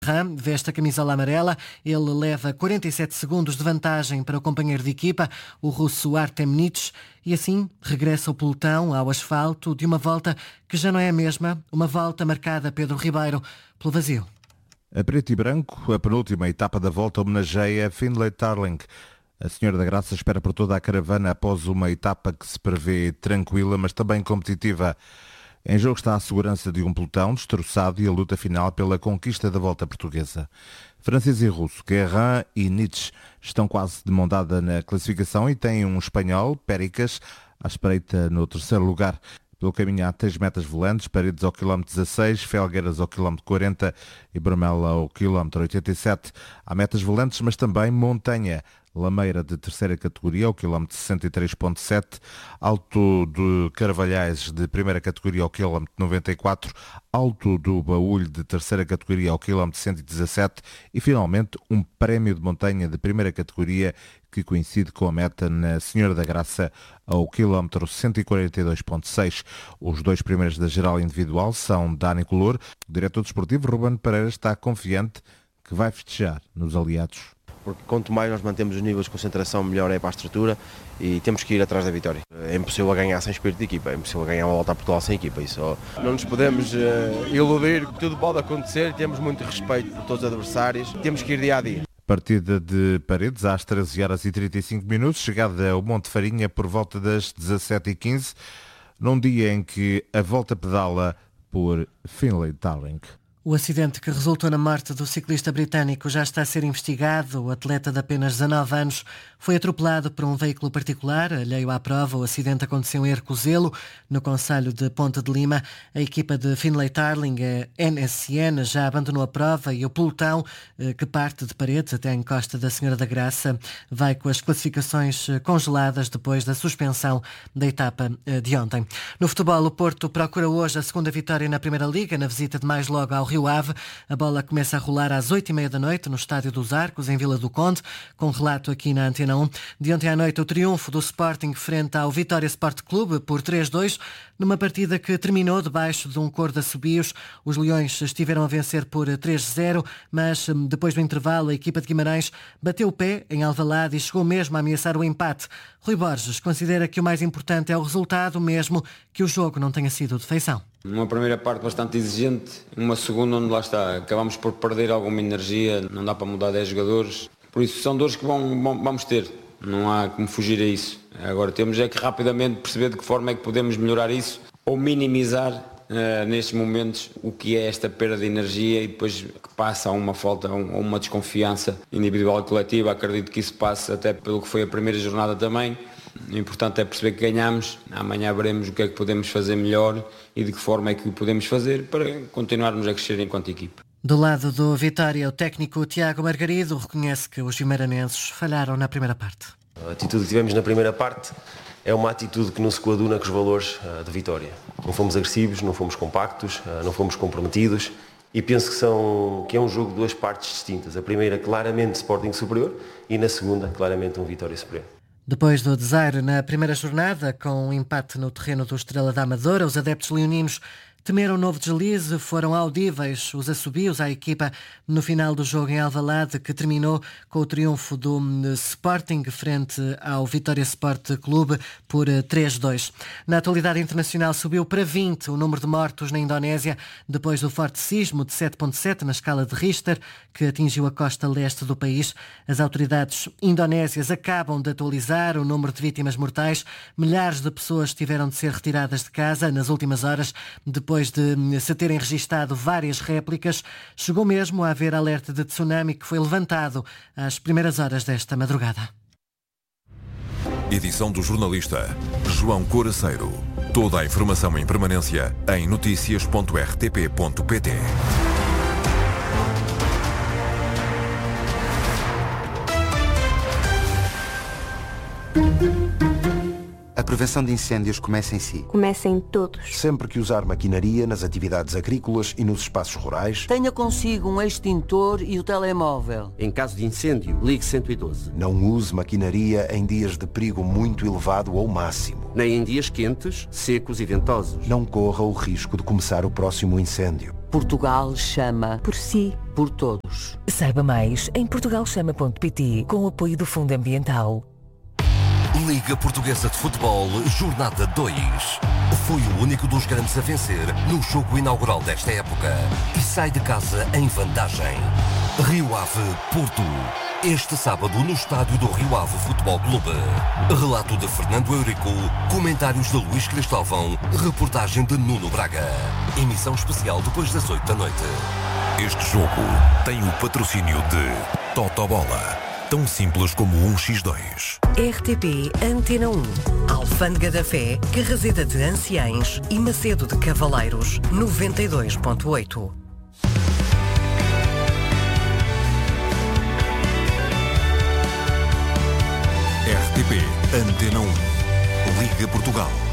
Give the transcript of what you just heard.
Veste a camisola amarela, ele leva 47 segundos de vantagem para o companheiro de equipa, o russo Artem Nitsch, e assim regressa o pelotão ao asfalto de uma volta que já não é a mesma, uma volta marcada, Pedro Ribeiro, pelo vazio. A preto e branco, a penúltima etapa da volta homenageia Findlay Tarling. A Senhora da Graça espera por toda a caravana após uma etapa que se prevê tranquila, mas também competitiva. Em jogo está a segurança de um pelotão destroçado e a luta final pela conquista da volta portuguesa. Francês e russo, Guerrin e Nitsch, estão quase de mão dada na classificação e têm um espanhol, Péricas, à espreita no terceiro lugar. Pelo caminho há 3 metas volantes, Paredes ao quilómetro 16, Felgueiras ao quilómetro 40 e Brumel ao quilómetro 87. Há metas volantes, mas também montanha. Lameira de terceira categoria ao quilómetro 63.7, Alto de Carvalhais de primeira categoria ao quilómetro 94, Alto do Baúlho de terceira categoria ao quilómetro 117 e finalmente um prémio de montanha de primeira categoria que coincide com a meta na Senhora da Graça ao quilómetro 142.6. Os 2 primeiros da geral individual são Dani Color. O diretor desportivo Ruben Pereira está confiante que vai festejar nos aliados. Porque quanto mais nós mantemos os níveis de concentração, melhor é para a estrutura e temos que ir atrás da vitória. É impossível ganhar sem espírito de equipa, é impossível ganhar uma volta a Portugal sem equipa. Isso não nos podemos iludir, tudo pode acontecer, temos muito respeito por todos os adversários, temos que ir dia a dia. Partida de Paredes às 13h35, chegada ao Monte Farinha por volta das 17h15, num dia em que a volta pedala por Findlay Tarling. O acidente que resultou na morte do ciclista britânico já está a ser investigado. O atleta de apenas 19 anos foi atropelado por um veículo particular. Alheio à prova, o acidente aconteceu em Hercozelo, no concelho de Ponte de Lima. A equipa de Findlay Tarling, a NSN, já abandonou a prova e o pelotão, que parte de Paredes até a encosta da Senhora da Graça, vai com as classificações congeladas depois da suspensão da etapa de ontem. No futebol, o Porto procura hoje a segunda vitória na Primeira Liga, na visita de mais logo ao Rio Ave. A bola começa a rolar às 8h30 da noite no Estádio dos Arcos, em Vila do Conde, com relato aqui na Antena 1. De ontem à noite, o triunfo do Sporting frente ao Vitória Sport Clube por 3-2, numa partida que terminou debaixo de um coro de assobios. Os Leões estiveram a vencer por 3-0, mas depois do intervalo a equipa de Guimarães bateu o pé em Alvalade e chegou mesmo a ameaçar o empate. Rui Borges considera que o mais importante é o resultado, mesmo que o jogo não tenha sido de feição. Uma primeira parte bastante exigente, uma segunda onde lá está, acabamos por perder alguma energia, não dá para mudar 10 jogadores, por isso são dores que vamos ter, não há como fugir a isso. Agora temos é que rapidamente perceber de que forma é que podemos melhorar isso ou minimizar nestes momentos o que é esta perda de energia e depois que passa a uma falta ou uma desconfiança individual e coletiva. Acredito que isso passe até pelo que foi a primeira jornada também. O importante é perceber que ganhamos, amanhã veremos o que é que podemos fazer melhor e de que forma é que o podemos fazer para continuarmos a crescer enquanto equipe. Do lado do Vitória, o técnico Tiago Margarido reconhece que os guimaranenses falharam na primeira parte. A atitude que tivemos na primeira parte é uma atitude que não se coaduna com os valores de Vitória. Não fomos agressivos, não fomos compactos, não fomos comprometidos e penso que é um jogo de 2 partes distintas. A primeira claramente Sporting superior e na segunda claramente um Vitória superior. Depois do desaire na primeira jornada, com um empate no terreno do Estrela da Amadora, os adeptos leoninos temeram um novo deslize, foram audíveis os assobios à equipa no final do jogo em Alvalade, que terminou com o triunfo do Sporting frente ao Vitória Sport Clube por 3-2. Na atualidade internacional subiu para 20 o número de mortos na Indonésia depois do forte sismo de 7.7 na escala de Richter, que atingiu a costa leste do país. As autoridades indonésias acabam de atualizar o número de vítimas mortais. Milhares de pessoas tiveram de ser retiradas de casa nas últimas horas, depois de se terem registado várias réplicas. Chegou mesmo a haver alerta de tsunami que foi levantado às primeiras horas desta madrugada. Edição do jornalista João Coraceiro. Toda a informação em permanência em noticias.rtp.pt. A prevenção de incêndios começa em si. Começa em todos. Sempre que usar maquinaria nas atividades agrícolas e nos espaços rurais, tenha consigo um extintor e o telemóvel. Em caso de incêndio, ligue 112. Não use maquinaria em dias de perigo muito elevado ou máximo. Nem em dias quentes, secos e ventosos. Não corra o risco de começar o próximo incêndio. Portugal chama por si, por todos. Saiba mais em portugalchama.pt com o apoio do Fundo Ambiental. Liga Portuguesa de Futebol, Jornada 2. Foi o único dos grandes a vencer no jogo inaugural desta época e sai de casa em vantagem. Rio Ave, Porto. Este sábado no estádio do Rio Ave Futebol Clube. Relato de Fernando Eurico, comentários de Luís Cristóvão, reportagem de Nuno Braga. Emissão especial depois das 8 da noite. Este jogo tem o patrocínio de Totobola. Tão simples como 1x2. RTP Antena 1. Alfândega da Fé, Carraseda de Anciães e Macedo de Cavaleiros, 92.8. RTP Antena 1. Liga Portugal.